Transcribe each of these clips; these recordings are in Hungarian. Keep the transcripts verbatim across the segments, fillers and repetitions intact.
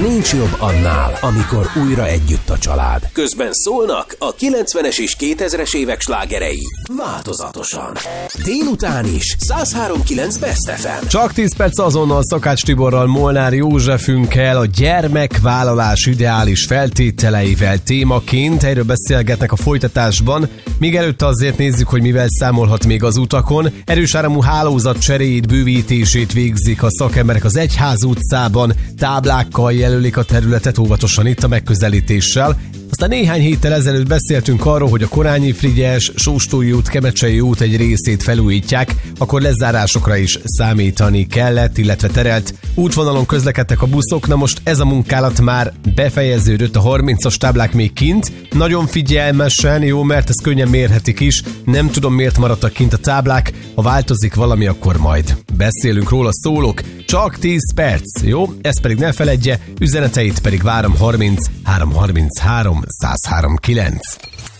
Nincs jobb annál, amikor újra együtt a család. Közben szólnak a kilencvenes és kétezres évek slágerei. Változatosan. Délután is száz három kilenc Best ef em. Csak tíz perc azonnal Szakács Tiborral, Molnár Józsefünkkel a gyermekvállalás ideális feltételeivel témaként. Erről beszélgetnek a folytatásban. Még előtte azért nézzük, hogy mivel számolhat még az utakon. Erős áramú hálózat cseréjét, bővítését végzik a szakemberek az Egyház utcában. Táblákkal jelölik a területet, óvatosan itt a megközelítéssel. Aztán néhány héttel ezelőtt beszéltünk arról, hogy a Korányi-Frigyes, Sóstói út, Kemecsei út egy részét felújítják, akkor lezárásokra is számítani kellett, illetve terelt útvonalon közlekedtek a buszok. Na most ez a munkálat már befejeződött, a harmincas táblák még kint. Nagyon figyelmesen, jó, mert ezt könnyen mérhetik is. Nem tudom, miért maradtak kint a táblák. Ha változik valami, akkor majd beszélünk róla, szólok. Csak tíz perc, jó? Ezt pedig ne feledje, üzeneteit pedig várom harminc három harminchárom száz három kilenc.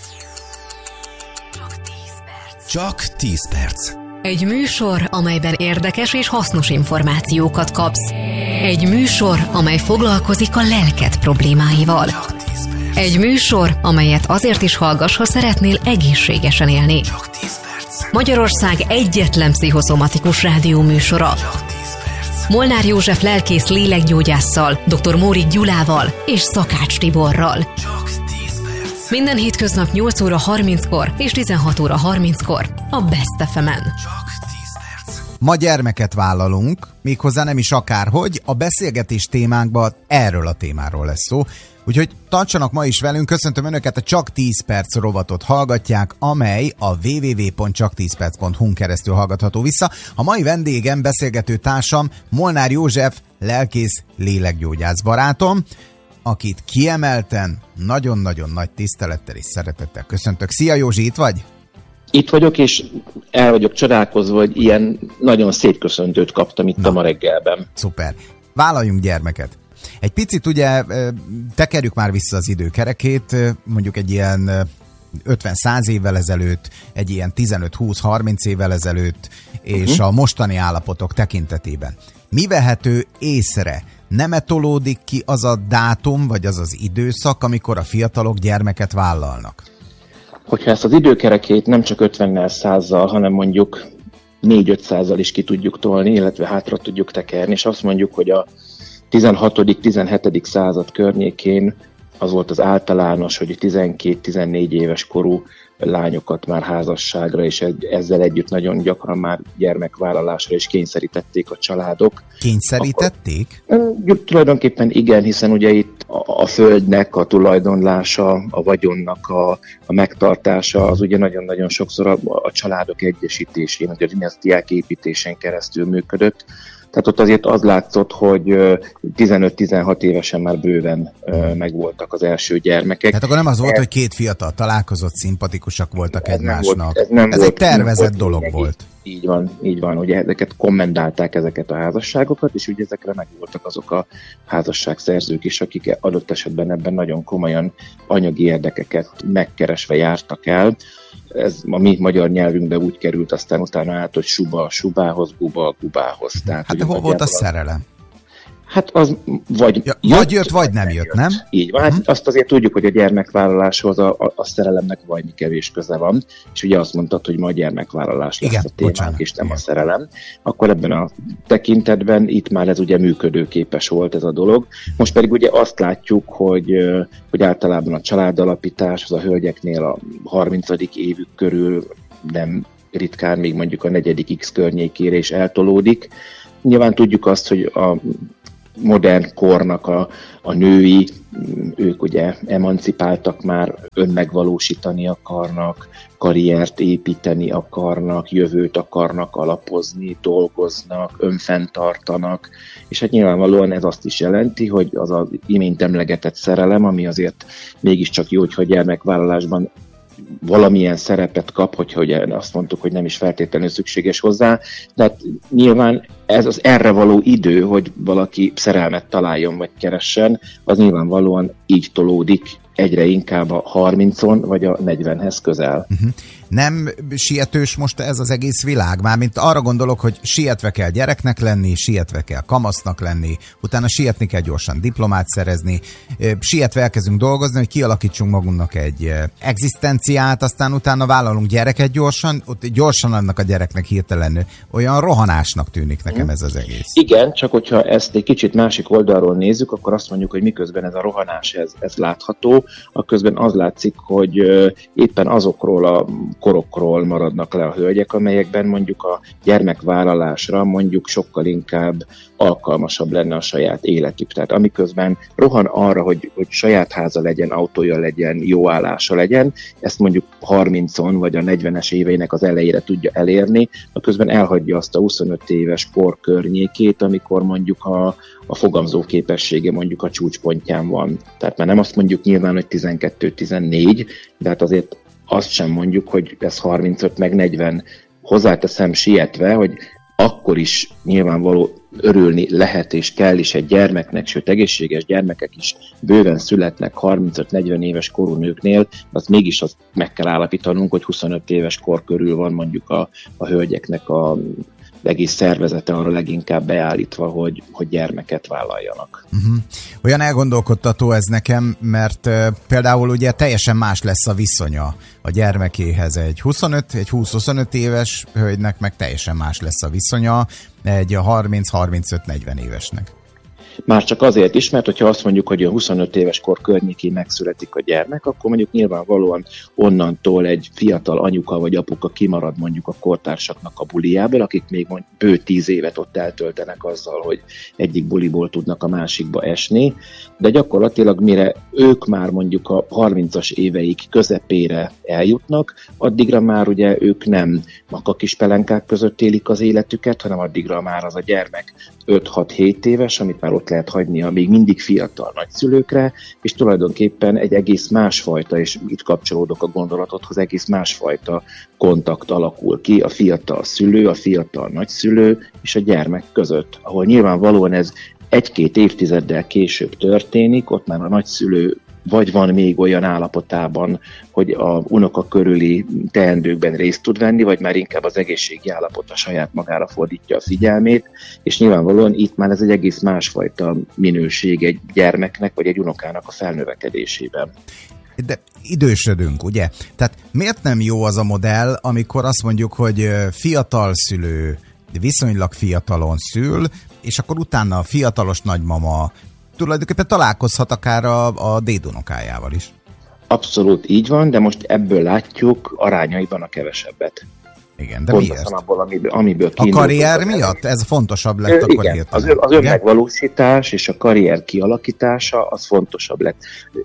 Csak tíz perc. Egy műsor, amelyben érdekes és hasznos információkat kapsz. Egy műsor, amely foglalkozik a lelked problémáival. Egy műsor, amelyet azért is hallgass, ha szeretnél egészségesen élni. Magyarország egyetlen pszichoszomatikus rádió műsora. Molnár József lelkész lélekgyógyásszal, dr. Mórik Gyulával és Szakács Tiborral. Minden hétköznap nyolc óra harminckor és tizenhat óra harminckor a Best ef emen. Ma gyermeket vállalunk, méghozzá nem is akárhogy, a beszélgetés témánkban erről a témáról lesz szó. Úgyhogy tartsanak ma is velünk, köszöntöm Önöket, a Csak tíz perc rovatot hallgatják, amely a double-u double-u double-u pont csak tíz perc pont hu-n keresztül hallgatható vissza. A mai vendégem, beszélgető társam Molnár József, lelkész lélekgyógyász barátom, akit kiemelten, nagyon-nagyon nagy tisztelettel és szeretettel köszöntök. Szia Józsi, itt vagy? Itt vagyok, és el vagyok csodálkozva, hogy ilyen nagyon szép köszöntőt kaptam itt Na, a ma reggelben. Szuper. Vállaljunk gyermeket. Egy picit ugye tekerjük már vissza az időkerekét, mondjuk egy ilyen ötven-száz évvel ezelőtt, egy ilyen tizenöt-húsz-harminc évvel ezelőtt, és uh-huh. a mostani állapotok tekintetében. Mi vehető észre? Nem etolódik ki az a dátum, vagy az az időszak, amikor a fiatalok gyermeket vállalnak? Hogyha ezt az időkerekét nem csak ötvennel, százzal, hanem mondjuk négy-ötszázzal is ki tudjuk tolni, illetve hátra tudjuk tekerni, és azt mondjuk, hogy a tizenhatodik-tizenhetedik század környékén az volt az általános, hogy tizenkét-tizennégy éves korú lányokat már házasságra, és ezzel együtt nagyon gyakran már gyermekvállalásra is kényszerítették a családok. Kényszerítették? Akkor, tulajdonképpen igen, hiszen ugye itt a, a földnek a tulajdonlása, a vagyonnak a, a megtartása, az ugye nagyon-nagyon sokszor a, a családok egyesítésén, a dinasztiák építésén keresztül működött. Tehát ott azért az látszott, hogy tizenöt-tizenhat évesen már bőven uh, megvoltak az első gyermekek. Tehát akkor nem az volt, ez, hogy két fiatal találkozott, szimpatikusak voltak ez egymásnak. Nem volt, ez nem ez volt, egy tervezett nem dolog volt. volt. Így van, így van. Ugye ezeket kommendálták, ezeket a házasságokat, és ugye ezekre megvoltak azok a házasságszerzők is, akik adott esetben ebben nagyon komolyan anyagi érdekeket megkeresve jártak el. Ez a mi magyar nyelvünkben úgy került aztán utána át, hogy suba a subához, guba a gubához. Tehát, hát de hol volt a szerelem? Hát az vagy ja, jött, vagy jött, vagy nem jött, jött, nem? Így van, uh-huh. hát azt azért tudjuk, hogy a gyermekvállaláshoz a, a, a szerelemnek vajmi kevés köze van, és ugye azt mondtad, hogy ma a gyermekvállalás lesz Igen, a témánk, bocsánat. és nem Igen. a szerelem. Akkor ebben a tekintetben itt már ez ugye működőképes volt ez a dolog. Most pedig ugye azt látjuk, hogy, hogy általában a családalapítás az a hölgyeknél a harmincadik évük körül nem ritkán még mondjuk a negyedik X környékére is eltolódik. Nyilván tudjuk azt, hogy a modern kornak a, a női, ők ugye emancipáltak már, önmegvalósítani akarnak, karriert építeni akarnak, jövőt akarnak alapozni, dolgoznak, önfenntartanak, és hát nyilvánvalóan ez azt is jelenti, hogy az az imént emlegetett szerelem, ami azért mégiscsak jó, hogyha gyermekvállalásban valamilyen szerepet kap, hogyha ugye azt mondtuk, hogy nem is feltétlenül szükséges hozzá, de hát nyilván ez az erre való idő, hogy valaki szerelmet találjon vagy keressen, az nyilvánvalóan így tolódik egyre inkább a harmincon vagy a negyvenhez közel. Uh-huh. Nem sietős most ez az egész világ? Mármint arra gondolok, hogy sietve kell gyereknek lenni, sietve kell kamasznak lenni, utána sietni kell gyorsan diplomát szerezni, sietve elkezdünk dolgozni, hogy kialakítsunk magunknak egy egzisztenciát, aztán utána vállalunk gyereket gyorsan, ott gyorsan annak a gyereknek hirtelen olyan rohanásnak tűnik nekem ez az egész. Igen, csak hogyha ezt egy kicsit másik oldalról nézzük, akkor azt mondjuk, hogy miközben ez a rohanás, ez, ez látható, akközben az látszik, hogy éppen azokról a korokról maradnak le a hölgyek, amelyekben mondjuk a gyermekvállalásra mondjuk sokkal inkább alkalmasabb lenne a saját életük. Tehát amiközben rohan arra, hogy, hogy saját háza legyen, autója legyen, jó állása legyen, ezt mondjuk harmincon vagy a negyvenes éveinek az elejére tudja elérni, aközben elhagyja azt a huszonöt éves kor környékét, amikor mondjuk a, a fogamzó képessége mondjuk a csúcspontján van. Tehát már nem azt mondjuk nyilván, hogy tizenkettő-tizennégy, de hát azért azt sem mondjuk, hogy ez harmincöt meg negyven. Hozzáteszem sietve, hogy akkor is nyilvánvaló örülni lehet és kell is egy gyermeknek, sőt egészséges gyermekek is bőven születnek harmincöt-negyven éves korú nőknél, az mégis azt meg kell állapítanunk, hogy huszonöt éves kor körül van mondjuk a, a hölgyeknek a egész szervezete arra leginkább beállítva, hogy, hogy gyermeket vállaljanak. Uh-huh. Olyan elgondolkodtató ez nekem, mert uh, például ugye teljesen más lesz a viszonya a gyermekéhez egy huszonöt, egy húsz-huszonöt éves hölgynek, meg teljesen más lesz a viszonya egy harminc-harmincöt-negyven évesnek. Már csak azért is, mert hogyha azt mondjuk, hogy a huszonöt éves kor környékén megszületik a gyermek, akkor mondjuk nyilvánvalóan onnantól egy fiatal anyuka vagy apuka kimarad mondjuk a kortársaknak a bulijából, akik még mondjuk bő tíz évet ott eltöltenek azzal, hogy egyik buliból tudnak a másikba esni, de gyakorlatilag mire ők már mondjuk a harmincas éveik közepére eljutnak, addigra már ugye ők nem makakispelenkák között élik az életüket, hanem addigra már az a gyermek öt-hat-hét éves, amit már ott lehet hagyni a még mindig fiatal nagyszülőkre, és tulajdonképpen egy egész másfajta, és itt kapcsolódok a gondolatodhoz, egész másfajta kontakt alakul ki a fiatal szülő, a fiatal nagyszülő és a gyermek között, ahol nyilvánvalóan ez egy-két évtizeddel később történik, ott már a nagyszülő vagy van még olyan állapotában, hogy a unoka körüli teendőkben részt tud venni, vagy már inkább az egészségi állapota saját magára fordítja a figyelmét, és nyilvánvalóan itt már ez egy egész másfajta minőség egy gyermeknek, vagy egy unokának a felnövekedésében. De idősödünk, ugye? Tehát miért nem jó az a modell, amikor azt mondjuk, hogy fiatal szülő viszonylag fiatalon szül, és akkor utána a fiatalos nagymama tulajdonképpen találkozhat akár a, a dédunokájával is. Abszolút így van, de most ebből látjuk arányaiban a kevesebbet. Igen, de miért? Abból, amiből, amiből a karrier miatt? Ez fontosabb lett a karrier. Igen, az, az önmegvalósítás és a karrier kialakítása az fontosabb lett.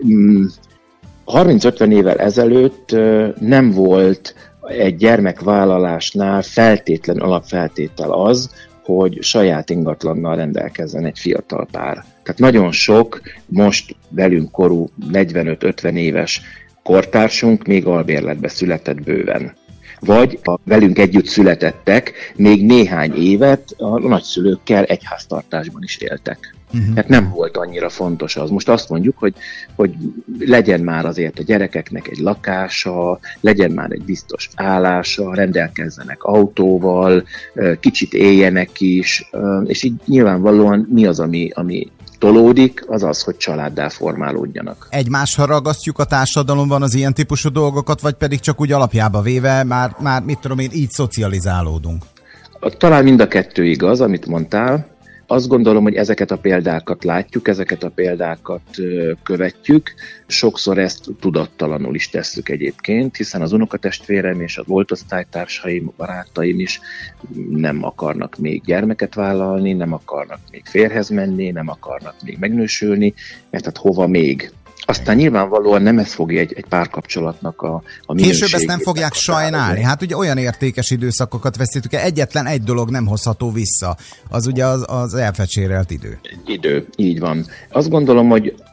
harminc-ötven évvel ezelőtt nem volt egy gyermekvállalásnál feltétlen alapfeltétel az, hogy saját ingatlannal rendelkezzen egy fiatal pár. Tehát nagyon sok most velünk korú negyvenöt-ötven éves kortársunk még albérletbe született bőven. Vagy a velünk együtt születettek még néhány évet a nagyszülőkkel egyháztartásban is éltek. Uh-huh. Tehát nem volt annyira fontos az. Most azt mondjuk, hogy, hogy legyen már azért a gyerekeknek egy lakása, legyen már egy biztos állása, rendelkezzenek autóval, kicsit éljenek is, és így nyilvánvalóan mi az, ami, ami tolódik, az az, hogy családdá formálódjanak. Egymásra ragasztjuk a társadalomban az ilyen típusú dolgokat, vagy pedig csak úgy alapjába véve már, már mit tudom én, így szocializálódunk? Talán mind a kettő igaz, amit mondtál. Azt gondolom, hogy ezeket a példákat látjuk, ezeket a példákat követjük. Sokszor ezt tudattalanul is tesszük egyébként, hiszen az unokatestvérem és a volt osztálytársaim, barátaim is nem akarnak még gyermeket vállalni, nem akarnak még férjhez menni, nem akarnak még megnősülni, mert hát hova még? Aztán nyilvánvalóan nem ez fogja egy, egy párkapcsolatnak a, a minőségét. Később ezt nem fogják sajnálni. Hát ugye olyan értékes időszakokat veszítük el, egyetlen egy dolog nem hozható vissza. Az ugye az, az elfecsérelt idő. Idő, így van. Azt gondolom, hogy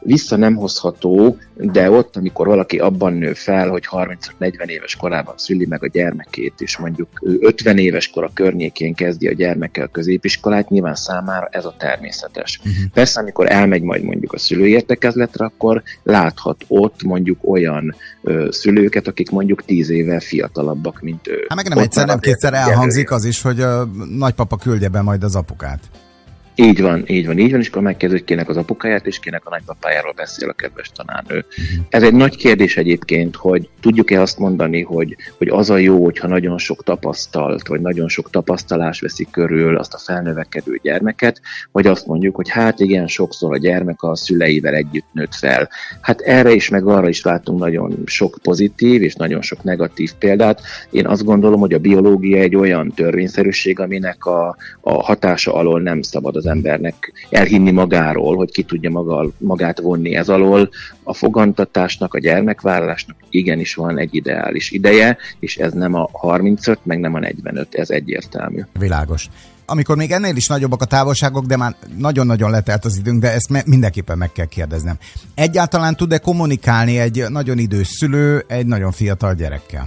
vissza nem hozható, de ott, amikor valaki abban nő fel, hogy harminc-negyven éves korában szüli meg a gyermekét, és mondjuk ötven éves kora környékén kezdi a gyermekkel a középiskolát, nyilván számára ez a természetes. Uh-huh. Persze, amikor elmegy majd mondjuk a szülői értekezletre, akkor láthat ott mondjuk olyan ö, szülőket, akik mondjuk tíz évvel fiatalabbak, mint ő. Hát meg nem egyszer, nem kétszer elhangzik az is, hogy a nagypapa küldje be majd az apukát. Így van, így van, így van, és akkor megkérdezi, hogy kinek az apukáját, és kinek a nagypapájáról beszél a kedves tanárnő. Ez egy nagy kérdés egyébként, hogy tudjuk-e azt mondani, hogy, hogy az a jó, hogyha nagyon sok tapasztalt, vagy nagyon sok tapasztalás veszi körül azt a felnövekedő gyermeket, vagy azt mondjuk, hogy hát igen, sokszor a gyermek a szüleivel együtt nőtt fel. Hát erre is, meg arra is látunk nagyon sok pozitív és nagyon sok negatív példát. Én azt gondolom, hogy a biológia egy olyan törvényszerűség, aminek a, a hatása alól nem szabad az embernek elhinni magáról, hogy ki tudja maga, magát vonni ez alól. A fogantatásnak, a gyermekvállalásnak igenis van egy ideális ideje, és ez nem a harmincöt, meg nem a negyvenöt, ez egyértelmű. Világos. Amikor még ennél is nagyobbak a távolságok, de már nagyon-nagyon letelt az időnk, de ezt me- mindenképpen meg kell kérdeznem. Egyáltalán tud-e kommunikálni egy nagyon idős szülő egy nagyon fiatal gyerekkel?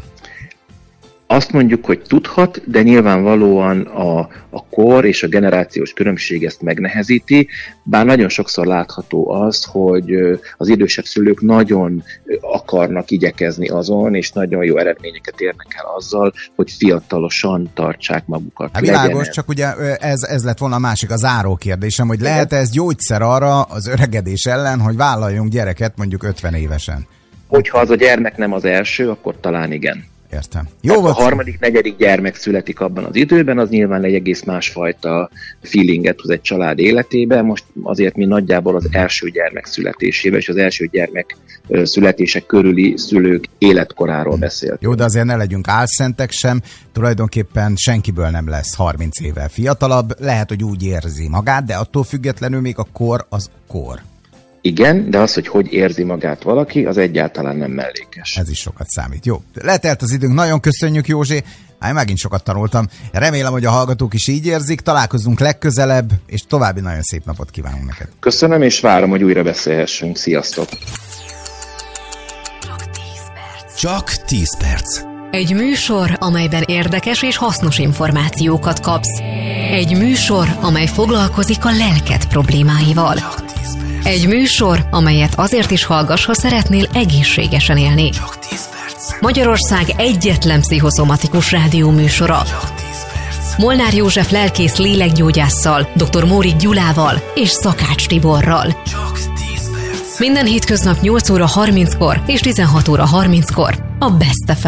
Azt mondjuk, hogy tudhat, de nyilvánvalóan a, a kor és a generációs különbség ezt megnehezíti, bár nagyon sokszor látható az, hogy az idősebb szülők nagyon akarnak igyekezni azon, és nagyon jó eredményeket érnek el azzal, hogy fiatalosan tartsák magukat. Hát világos, csak ugye ez, ez lett volna a másik, a záró kérdésem, hogy lehet ez gyógyszer arra az öregedés ellen, hogy vállaljunk gyereket mondjuk ötven évesen? Hogyha az a gyermek nem az első, akkor talán igen. Értem. Jó volt. A harmadik, negyedik gyermek születik abban az időben, az nyilván egy egész másfajta feelinget hoz egy család életébe. Most azért mi nagyjából az első gyermek születésével és az első gyermek születése körüli szülők életkoráról beszélt. Jó, de azért ne legyünk álszentek sem. Tulajdonképpen senkiből nem lesz harminc évvel fiatalabb. Lehet, hogy úgy érzi magát, de attól függetlenül még a kor az kor. Igen, de az, hogy hogy érzi magát valaki, az egyáltalán nem mellékes. Ez is sokat számít. Jó, letelt az időnk, nagyon köszönjük, Józsi. Hát megint sokat tanultam. Remélem, hogy a hallgatók is így érzik. Találkozunk legközelebb, és további nagyon szép napot kívánunk neked. Köszönöm, és várom, hogy újra beszélhessünk. Sziasztok! Csak tíz perc. Egy műsor, amelyben érdekes és hasznos információkat kapsz. Egy műsor, amely foglalkozik a lelked problémáival. Egy műsor, amelyet azért is hallgass, ha szeretnél egészségesen élni. Magyarország egyetlen pszichoszomatikus rádióműsora. Molnár József lelkész lélekgyógyásszal, dr. Mórik Gyulával és Szakács Tiborral. Minden hétköznap nyolc óra harminckor és tizenhat óra harminckor a Best ef em